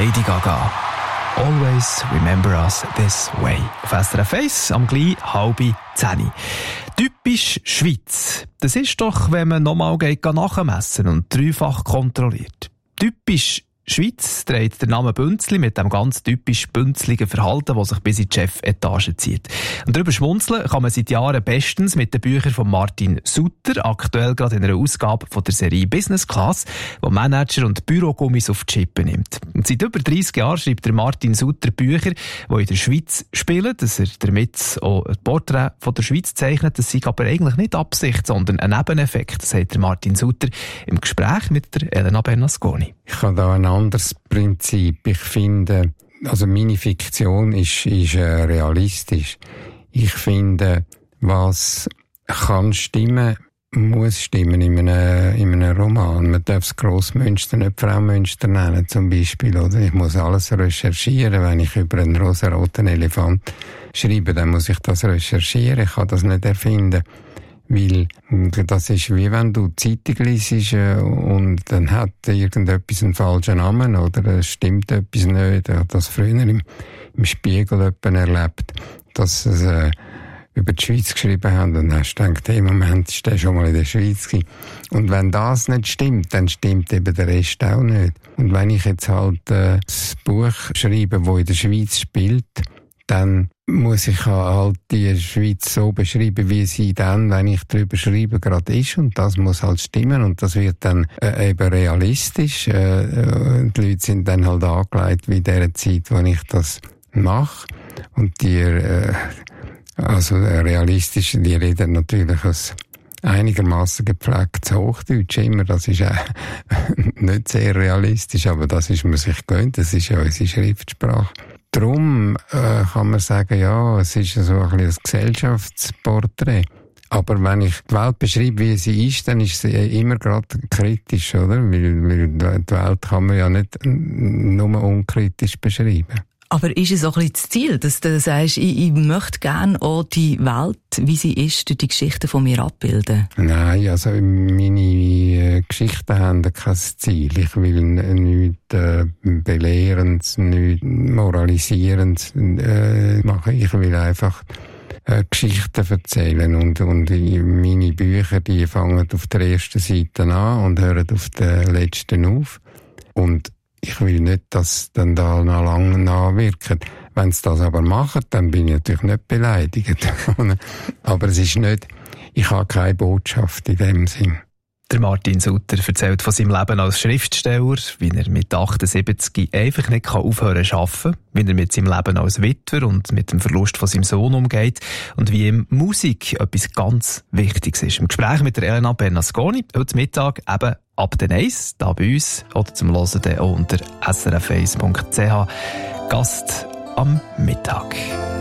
Lady Gaga. Always remember us this way. Auf SRF 1 am gleich 9:30. Typisch Schweiz. Das ist doch, wenn man nochmal nachmessen und dreifach kontrolliert. Typisch Schweiz trägt der Name Bünzli mit dem ganz typisch bünzligen Verhalten, das sich bis in die Chefetage zieht. Und darüber schmunzeln kann man seit Jahren bestens mit den Büchern von Martin Sutter, aktuell gerade in einer Ausgabe von der Serie Business Class, wo Manager und Bürogummis auf die Chippe nimmt. Und seit über 30 Jahren schreibt der Martin Sutter Bücher, die in der Schweiz spielen, dass er damit auch ein Porträt von der Schweiz zeichnet. Das sei aber eigentlich nicht Absicht, sondern ein Nebeneffekt, sagt der Martin Sutter im Gespräch mit der Elena Bernasconi. Ich habe da ein anderes Prinzip. Ich finde, also meine Fiktion ist realistisch. Ich finde, was kann stimmen, muss stimmen in einem Roman. Man darf das Grossmünster nicht Fraumünster nennen, zum Beispiel, oder? Ich muss alles recherchieren. Wenn ich über einen rosaroten Elefant schreibe, dann muss ich das recherchieren. Ich kann das nicht erfinden. Weil das ist wie wenn du Zeitung liest und dann hat irgendetwas einen falschen Namen oder es stimmt etwas nicht. Ich habe das früher im Spiegel erlebt, dass sie über die Schweiz geschrieben haben und dann hast du gedacht, hey, Moment, ist der schon mal in der Schweiz gewesen? Und wenn das nicht stimmt, dann stimmt eben der Rest auch nicht. Und wenn ich jetzt halt das Buch schreibe, das in der Schweiz spielt, dann muss ich halt die Schweiz so beschreiben, wie sie dann, wenn ich darüber schreibe, gerade ist. Und das muss halt stimmen. Und das wird dann eben realistisch. Die Leute sind dann halt angelegt wie in der Zeit, wo ich das mache. Und die, also realistisch, die reden natürlich aus einigermaßen gepflegtes Hochdeutsch immer. Das ist auch nicht sehr realistisch, aber das ist man sich gewöhnt. Das ist ja unsere Schriftsprache. Darum kann man sagen, ja, es ist so ein bisschen ein Gesellschaftsporträt. Aber wenn ich die Welt beschreibe, wie sie ist, dann ist sie immer gerade kritisch, oder? Weil die Welt kann man ja nicht nur unkritisch beschreiben. Aber ist es auch ein bisschen das Ziel, dass du sagst, ich möchte gerne auch die Welt, wie sie ist, durch die Geschichten von mir abbilden? Nein, also meine Geschichten haben kein Ziel. Ich will nichts Belehrendes, nichts Moralisierendes machen. Ich will einfach Geschichten erzählen und meine Bücher, die fangen auf der ersten Seite an und hören auf der letzten auf. Und ich will nicht, dass dann da noch lange nachwirkt. Wenn sie das aber machen, dann bin ich natürlich nicht beleidigt. Aber es ist nicht, ich habe keine Botschaft in dem Sinn. Der Martin Sutter erzählt von seinem Leben als Schriftsteller, wie er mit 78 einfach nicht aufhören zu arbeiten, wie er mit seinem Leben als Witwer und mit dem Verlust von seinem Sohn umgeht und wie ihm Musik etwas ganz Wichtiges ist. Im Gespräch mit der Elena Bernasconi, heute Mittag eben ab den 1, da bei uns, oder zum Hören auch unter srf1.ch. Gast am Mittag.